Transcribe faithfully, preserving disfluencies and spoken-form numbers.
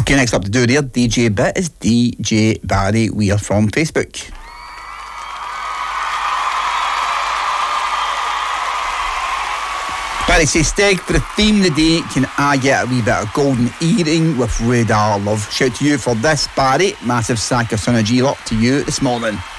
Okay, next up to do there, D J Bit, is D J Barry Weir from Facebook. Barry says, Steg, for the theme of the day, can I get a wee bit of golden earring with Radar Love? Shout to you for this, Barry. Massive sack of Son of G-Lock to you this morning.